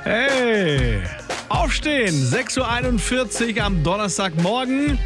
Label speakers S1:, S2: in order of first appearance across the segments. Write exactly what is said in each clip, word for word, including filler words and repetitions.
S1: Hey, aufstehen, sechs Uhr einundvierzig am Donnerstagmorgen.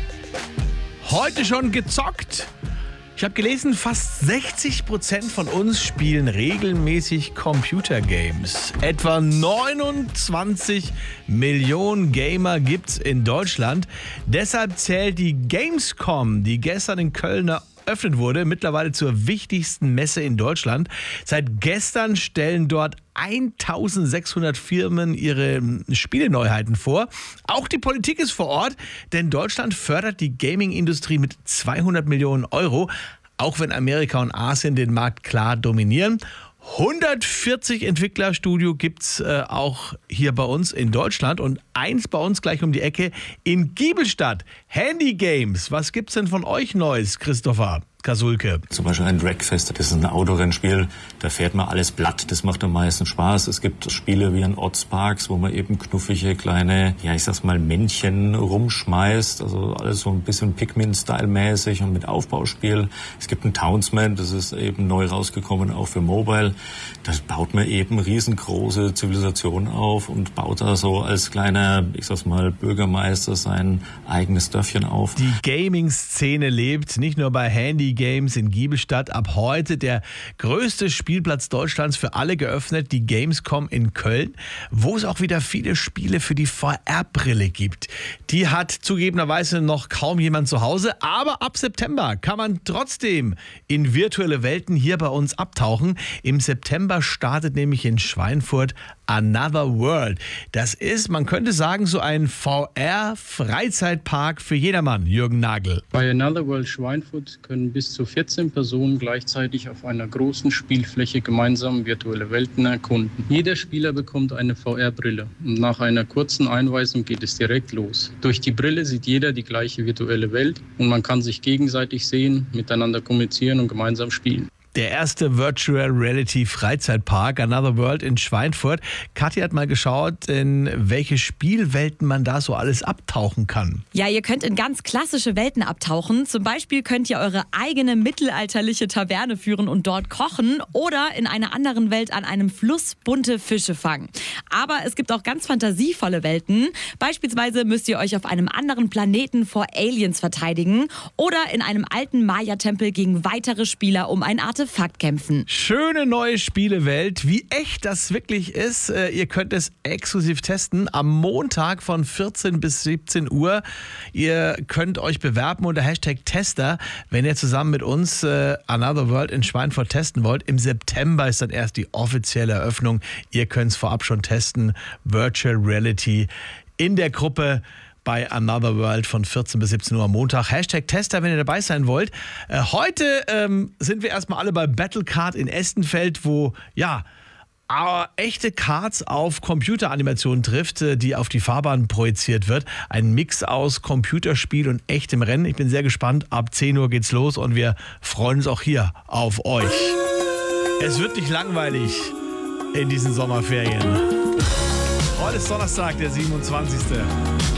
S1: Heute schon gezockt. Ich habe gelesen, fast sechzig Prozent von uns spielen regelmäßig Computergames. Etwa neunundzwanzig Millionen Gamer gibt's in Deutschland. Deshalb zählt die Gamescom, die gestern in Köln eröffnet wurde, mittlerweile zur wichtigsten Messe in Deutschland. Seit gestern stellen dort eintausendsechshundert Firmen ihre Spieleneuheiten vor. Auch die Politik ist vor Ort, denn Deutschland fördert die Gaming-Industrie mit zweihundert Millionen Euro, auch wenn Amerika und Asien den Markt klar dominieren. hundertvierzig Entwicklerstudio gibt es äh, auch hier bei uns in Deutschland und eins bei uns gleich um die Ecke in Giebelstadt. Handy Games. Was gibt's denn von euch Neues, Christopher Kasulke?
S2: Zum Beispiel ein Dragfest, das ist ein Autorennspiel, da fährt man alles platt, das macht am meisten Spaß. Es gibt Spiele wie ein Oddsparks, wo man eben knuffige kleine, ja ich sag's mal, Männchen rumschmeißt, also alles so ein bisschen Pikmin-Style-mäßig und mit Aufbauspiel. Es gibt ein Townsman, das ist eben neu rausgekommen, auch für Mobile. Da baut man eben riesengroße Zivilisationen auf und baut da so als kleiner, ich sag's mal, Bürgermeister sein eigenes Dörfchen auf.
S1: Die Gaming-Szene lebt, nicht nur bei Handy Games in Giebelstadt. Ab heute der größte Spielplatz Deutschlands für alle geöffnet, die Gamescom in Köln, wo es auch wieder viele Spiele für die V R-Brille gibt. Die hat zugegebenerweise noch kaum jemand zu Hause, aber ab September kann man trotzdem in virtuelle Welten hier bei uns abtauchen. Im September startet nämlich in Schweinfurt Another World. Das ist, man könnte sagen, so ein V R-Freizeitpark für jedermann, Jürgen Nagel.
S3: Bei Another World Schweinfurt können bis zu vierzehn Personen gleichzeitig auf einer großen Spielfläche gemeinsam virtuelle Welten erkunden. Jeder Spieler bekommt eine V R-Brille und nach einer kurzen Einweisung geht es direkt los. Durch die Brille sieht jeder die gleiche virtuelle Welt und man kann sich gegenseitig sehen, miteinander kommunizieren und gemeinsam spielen.
S1: Der erste Virtual Reality Freizeitpark Another World in Schweinfurt. Kathi hat mal geschaut, in welche Spielwelten man da so alles abtauchen kann.
S4: Ja, ihr könnt in ganz klassische Welten abtauchen. Zum Beispiel könnt ihr eure eigene mittelalterliche Taverne führen und dort kochen oder in einer anderen Welt an einem Fluss bunte Fische fangen. Aber es gibt auch ganz fantasievolle Welten. Beispielsweise müsst ihr euch auf einem anderen Planeten vor Aliens verteidigen oder in einem alten Maya-Tempel gegen weitere Spieler um ein Artefakt kämpfen.
S1: Schöne neue Spielewelt. Wie echt das wirklich ist, ihr könnt es exklusiv testen. Am Montag von vierzehn bis siebzehn Uhr. Ihr könnt euch bewerben unter Hashtag Tester, wenn ihr zusammen mit uns äh, Another World in Schweinfurt testen wollt. Im September ist dann erst die offizielle Eröffnung. Ihr könnt es vorab schon testen. Virtual Reality in der Gruppe bei Another World von vierzehn bis siebzehn Uhr am Montag. Hashtag Tester, wenn ihr dabei sein wollt. Äh, heute ähm, sind wir erstmal alle bei Battlecard in Estenfeld, wo, ja, aber echte Karts auf Computeranimationen trifft, die auf die Fahrbahn projiziert wird. Ein Mix aus Computerspiel und echtem Rennen. Ich bin sehr gespannt. Ab zehn Uhr geht's los und wir freuen uns auch hier auf euch. Es wird nicht langweilig in diesen Sommerferien. Heute ist Donnerstag, der siebenundzwanzigste